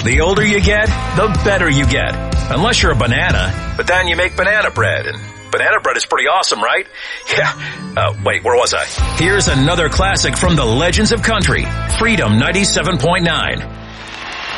The older you get, the better you get. Unless you're a banana, but then you make banana bread, and banana bread is pretty awesome, right? Yeah. Wait, where was I? Here's another classic from the Legends of Country, Freedom 97.9.